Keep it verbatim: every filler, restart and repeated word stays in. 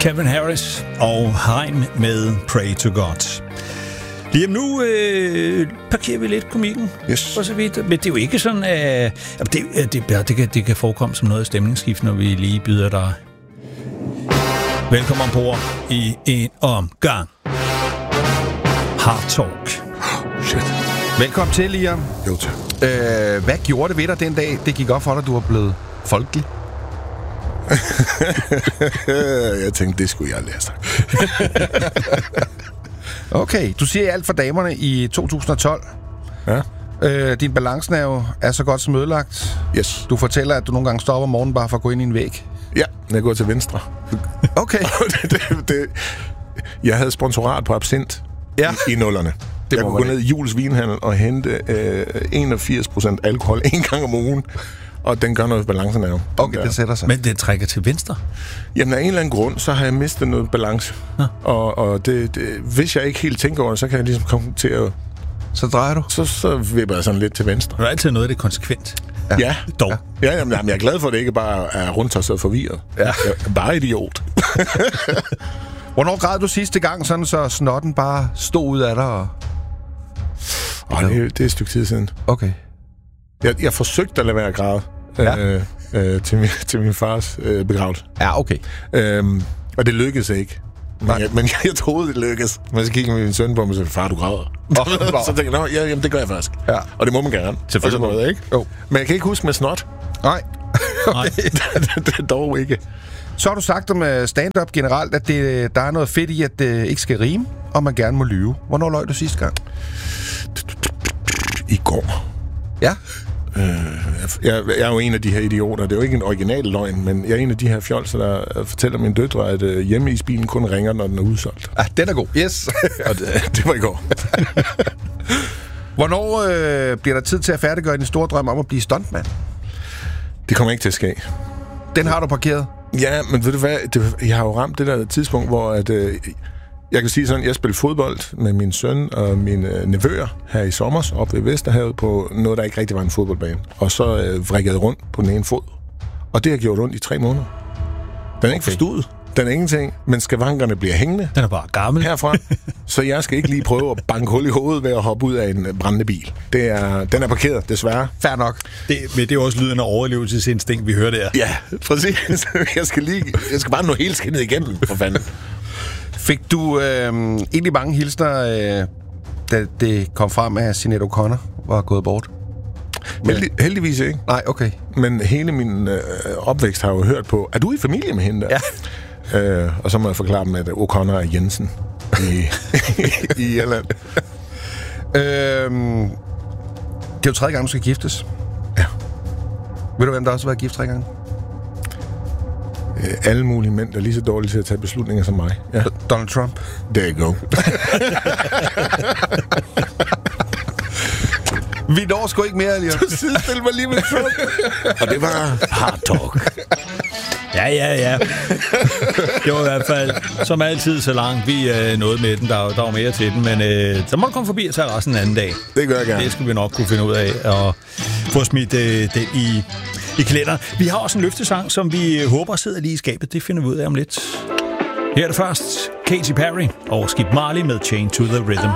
Calvin Harris og Haim med Pray to God. Lige om nu øh, parkerer vi lidt komikken, yes. for så vidt. Men det er jo ikke sådan, at øh, det, det, det, kan, det kan forekomme som noget stemningsskift, når vi lige byder dig velkommen ombord i en omgang Hard Talk. Shit. Velkommen til, Liam. Jo, tak. Øh, hvad gjorde det ved dig den dag, det gik op for dig, du var blevet folkelig? Jeg tænkte, det skulle jeg lære sig. Okay, du siger alt for damerne i to tusind og tolv. Ja. Øh, din balancenerve er så godt som ødelagt. Yes. Du fortæller, at du nogle gange stopper om morgenen bare for at gå ind i en væg. Ja, jeg går til venstre. Okay. det, det, det, jeg havde sponsorat på absint ja. i, i nullerne. Det jeg kunne gå ned i Jules Vinhandel og hente øh, enogfirs procent alkohol en gang om ugen. Og den gør noget balancenerve. Okay, det sætter sig. Men det trækker til venstre? Jamen, af en eller anden grund, så har jeg mistet noget balance. Ja. Og, og det, det, hvis jeg ikke helt tænker over det, så kan jeg ligesom komme til at... Så drejer du? Så, så vipper jeg sådan lidt til venstre. Det er altid noget, det er konsekvent. Ja. ja. Dog. Ja, ja jamen, jeg er glad for, at det ikke bare er rundt og så forvirret. Ja. Jeg er bare idiot. Hvornår græd du sidste gang, sådan så snotten bare stod ud af dig? Og... Oh, det, det er et stykke tid siden. Okay. Jeg, jeg forsøgte at lade være at græde ja. øh, øh, til, min, til min fars øh, begravelse. Ja, okay. Øhm, og det lykkedes ikke. Men, jeg, men jeg, jeg troede, det lykkedes. Men så kiggede min søn på mig og sagde, far, du græder. Oh, så tænkte jeg, ja, jamen, det gør jeg faktisk. Ja. Og det må man gerne. Selvfølgelig. Noget, ikke? Jo. Men jeg kan ikke huske med snot. Nej. Nej. det, det er dog ikke. Så har du sagt om stand-up generelt, at det, der er noget fedt i, at det ikke skal rime, og man gerne må lyve. Hvornår løg du sidste gang? I går. Ja. Øh, jeg, jeg er jo en af de her idioter. Det er jo ikke en original løgn, men jeg er en af de her fjolser, der fortæller mine døtre, at uh, hjemme i bilen kun ringer, når den er udsolgt. Ah, den er god. Yes. Og det, det var i går. Hvornår øh, bliver der tid til at færdiggøre din store drøm om at blive stuntman? Det kommer ikke til at ske. Den har du parkeret? Ja, men ved du hvad? Det, jeg har jo ramt det der tidspunkt, hvor at, øh, jeg kan sige sådan, jeg spillede fodbold med min søn og mine nevøer her i sommer oppe ved Vesterhavet på noget, der ikke rigtig var en fodboldbane. Og så øh, vrikkede rundt på den ene fod. Og det har gjort ondt i tre måneder. Den er ikke okay. forstuet. Den er ingenting, men skavankerne bliver hængende. Den er bare gammel. Herfra. Så jeg skal ikke lige prøve at banke hul i hovedet ved at hoppe ud af en brændende bil. Det er, den er parkeret, desværre. Fair nok. Det, men det er også lyden af overlevelsesinstinkt, vi hører der. Ja, præcis. Jeg skal, lige, jeg skal bare nå hele skinnet igennem, for fanden. Fik du øh, egentlig mange hilsner, øh, da det kom frem, at Sinéad O'Connor var gået bort? Heldig, heldigvis ikke. Nej, okay. Men hele min øh, opvækst har jo hørt på, er du i familie med hende der? Ja. Øh, og så må jeg forklare dem, at O'Connor er Jensen i, i Irland. Øhm, det er jo tredje gang, du skal giftes. Ja. Ved du, hvem der også har været gift tre gange? Øh, alle mulige mænd, der er lige så dårlige til at tage beslutninger som mig. Ja. Donald Trump. There you go. Vi når sgu ikke mere, Elias. Du sidestiller mig lige med Trump. Og det var Hard Talk. Ja, ja, ja. Det var i hvert fald, som altid, så langt vi øh, nåede med den. Der, der var mere til den, men øh, så må du komme forbi og tage resten en anden dag. Det gør jeg gerne. Det skal vi nok kunne finde ud af og få smidt øh, den i, i kalenderen. Vi har også en løftesang, som vi håber sidder lige i skabet. Det finder vi ud af om lidt. Her er det først Katy Perry og Skip Marley med Chain to the Rhythm.